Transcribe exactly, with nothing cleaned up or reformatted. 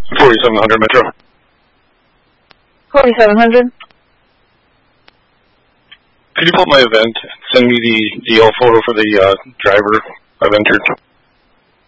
forty-seven hundred Metro. forty-seven hundred. Could you pull up my event? Send me the D L photo for the uh, driver I've entered.